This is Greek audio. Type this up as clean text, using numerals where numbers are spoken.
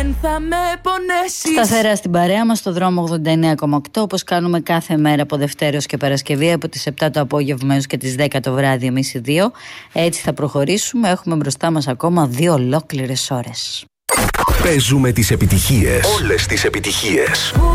Θα με πονέσεις. Σταθερά στην παρέα μας στο δρόμο 89,8, όπως κάνουμε κάθε μέρα από Δευτέρα έως και Παρασκευή, από τις 7 το απόγευμα έως και τις 10 το βράδυ, εμείς οι δύο. Έτσι θα προχωρήσουμε. Έχουμε μπροστά μας ακόμα 2 ολόκληρες ώρες. Παίζουμε τις επιτυχίες. Όλες τις επιτυχίες.